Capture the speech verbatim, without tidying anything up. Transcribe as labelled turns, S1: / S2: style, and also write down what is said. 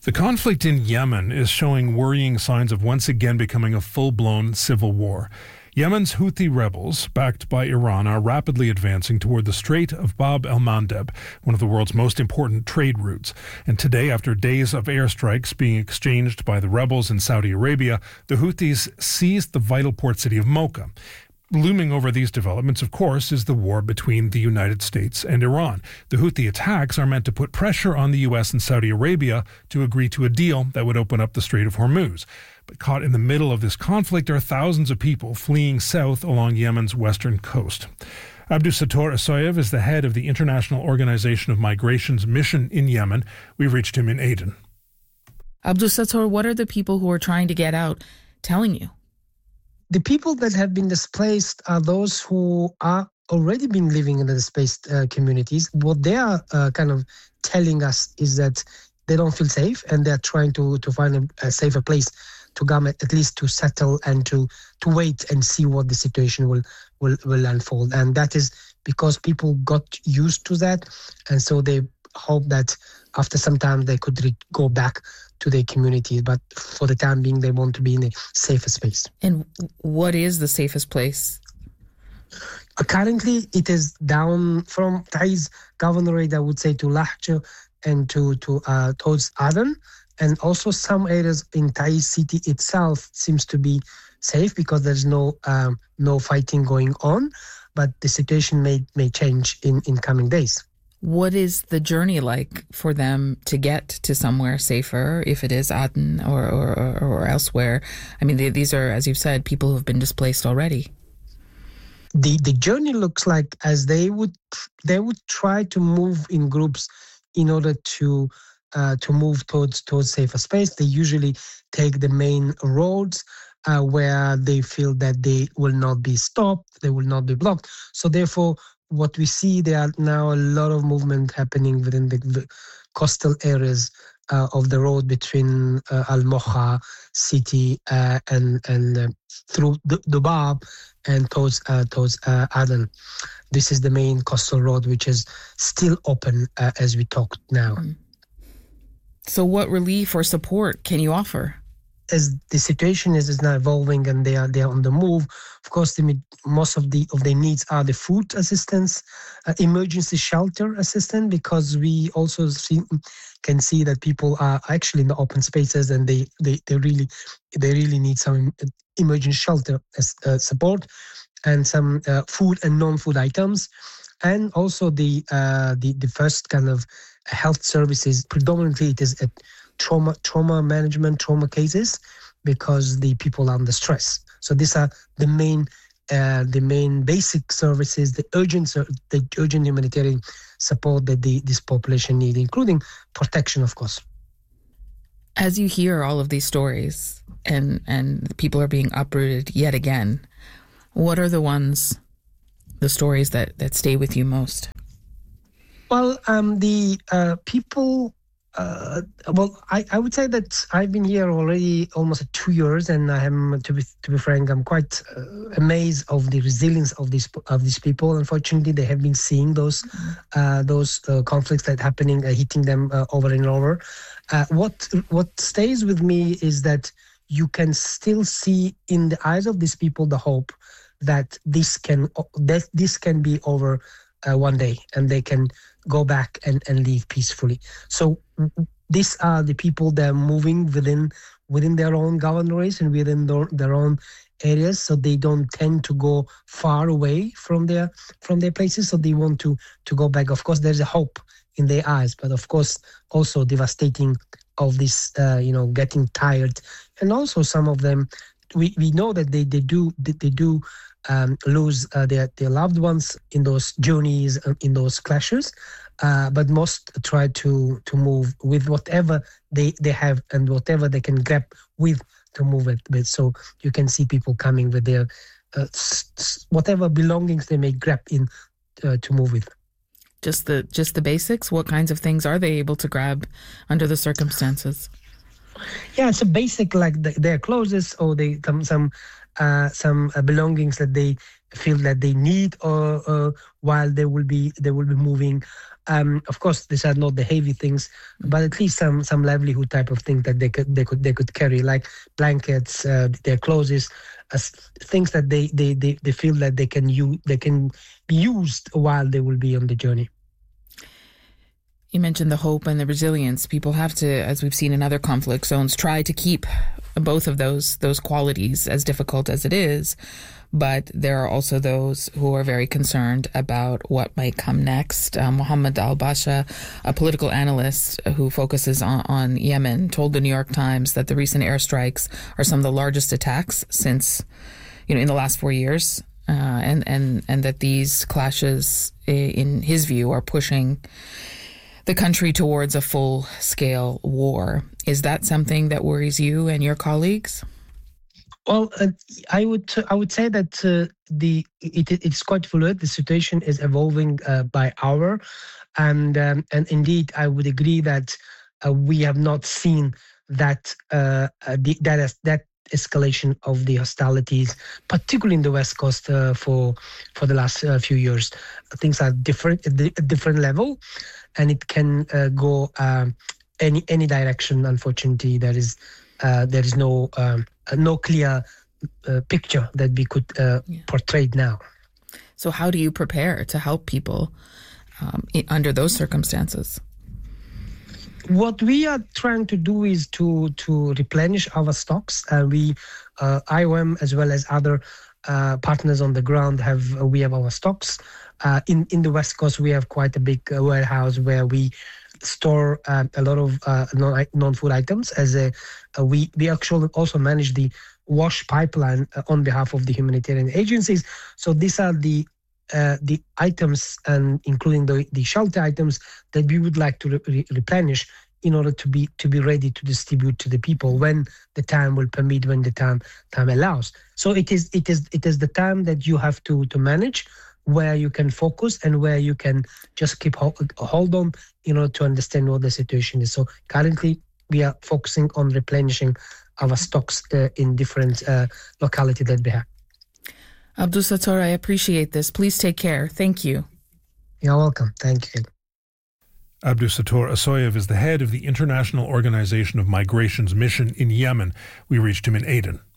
S1: The conflict in Yemen is showing worrying signs of once again becoming a full-blown civil war. Yemen's Houthi rebels, backed by Iran, are rapidly advancing toward the Strait of Bab el-Mandeb, one of the world's most important trade routes. And today, after days of airstrikes being exchanged by the rebels in Saudi Arabia, the Houthis seized the vital port city of Mocha. Looming over these developments, of course, is the war between the United States and Iran. The Houthi attacks are meant to put pressure on the U S and Saudi Arabia to agree to a deal that would open up the Strait of Hormuz. But caught in the middle of this conflict are thousands of people fleeing south along Yemen's western coast. Abdusattor Asoyev is the head of the International Organization of Migration's mission in Yemen. We reached him in Aden.
S2: Abdusattor, what are the people who are trying to get out telling you?
S3: The people that have been displaced are those who are already been living in the displaced uh, communities. What they are uh, kind of telling us is that they don't feel safe and they're trying to, to find a, a safer place to come, at least to settle and to, to wait and see what the situation will, will, will unfold. And that is because people got used to that. And so they hope that after some time they could re- go back to their communities. But for the time being, they want to be in a safer space.
S2: And what is the safest place?
S3: Uh, currently, it is down from Taiz governorate, I would say, to Lahj and to, to uh, towards Aden. And also some areas in Taiz city itself seems to be safe because there's no um, no fighting going on. But the situation may, may change in, in coming days.
S2: What is the journey like for them to get to somewhere safer, if it is Aden or, or, or, or elsewhere? I mean, they, these are, as you've said, people who have been displaced already.
S3: The the journey looks like as they would they would try to move in groups in order to uh, to move towards towards safer space. They usually take the main roads uh, where they feel that they will not be stopped, they will not be blocked. So therefore, what we see, there are now a lot of movement happening within the, the coastal areas uh, of the road between uh, Al Mocha city uh, and and uh, through the, the Bab and towards uh, towards uh, Aden. This is the main coastal road, which is still open uh, as we talk now.
S2: So, what relief or support can you offer?
S3: As the situation is, is now evolving and they are they are on the move, of course, the, most of the of their needs are the food assistance, uh, emergency shelter assistance, because we also see, can see that people are actually in the open spaces and they they, they really they really need some emergency shelter as, uh, support and some uh, food and non-food items, and also the uh, the the first kind of health services. Predominantly, it is at trauma trauma management, trauma cases, because the people are under stress. So these are the main uh, the main basic services, the urgent the urgent humanitarian support that the, this population need, including protection, of course.
S2: As you hear all of these stories and and people are being uprooted yet again, what are the ones, the stories that, that stay with you most?
S3: Well, um, the uh, people. Uh, well, I, I would say that I've been here already almost two years, and I am, to be to be frank, I'm quite uh, amazed of the resilience of these of these people. Unfortunately, they have been seeing those mm-hmm. uh, those uh, conflicts that happening, uh, hitting them uh, over and over. Uh, what what stays with me is that you can still see in the eyes of these people the hope that this can that this can be over uh, one day, and they can go back and, and live peacefully. So these are the people that are moving within within their own governorates and within their, their own areas, so they don't tend to go far away from their from their places, so they want to to go back. Of course, there's a hope in their eyes, but of course also devastating of this, uh, you know, getting tired. And also some of them, we, we know that they, they do they, they do Um, lose uh, their, their loved ones in those journeys, uh, in those clashes, uh, but most try to to move with whatever they, they have and whatever they can grab with to move it with. So you can see people coming with their uh, s- whatever belongings they may grab in uh, to move with.
S2: Just the just the basics? What kinds of things are they able to grab under the circumstances?
S3: Yeah, it's a basic, like the, their clothes or they some some uh, some uh, belongings that they feel that they need, or uh, while they will be they will be moving. Um, of course, these are not the heavy things, but at least some some livelihood type of thing that they could they could they could carry, like blankets, uh, their clothes, uh, things that they, they they they feel that they can use they can be used while they will be on the journey.
S2: You mentioned the hope and the resilience. People have to, as we've seen in other conflict zones, try to keep both of those those qualities, as difficult as it is. But there are also those who are very concerned about what might come next. Uh, Mohammed Al-Basha, a political analyst who focuses on, on Yemen, told the New York Times that the recent airstrikes are some of the largest attacks since, you know, in the last four years. Uh, and, and, and that these clashes, in his view, are pushing the country towards a full-scale war. Is that something that worries you and your colleagues?
S3: Well, uh, I would I would say that uh, the it, it's quite fluid. The situation is evolving uh, by hour, and um, and indeed, I would agree that uh, we have not seen that uh, uh, the, that is, that escalation of the hostilities, particularly in the West Coast, uh, for for the last uh, few years. Things are different at a different level, and it can uh, go um, any any direction. Unfortunately, there is uh, there is no um, no clear uh, picture that we could uh, yeah. portray now.
S2: So, how do you prepare to help people um, in, under those circumstances?
S3: What we are trying to do is to to replenish our stocks. Uh, we, uh, I O M, as well as other uh, partners on the ground, have uh, we have our stocks. Uh, in in the West Coast, we have quite a big uh, warehouse where we store uh, a lot of uh, non non food items. As a uh, we we actually also manage the wash pipeline uh, on behalf of the humanitarian agencies. So these are the Uh, the items, and including the, the shelter items, that we would like to re- replenish in order to be to be ready to distribute to the people when the time will permit, when the time time allows. So it is it is it is the time that you have to to manage, where you can focus and where you can just keep hold, hold on in order to understand what the situation is. So currently we are focusing on replenishing our stocks uh, in different uh, locality that we have.
S2: Abdusattor, I appreciate this. Please take care. Thank you.
S3: You're welcome. Thank you.
S1: Abdusattor Asoyev is the head of the International Organization of Migration's mission in Yemen. We reached him in Aden.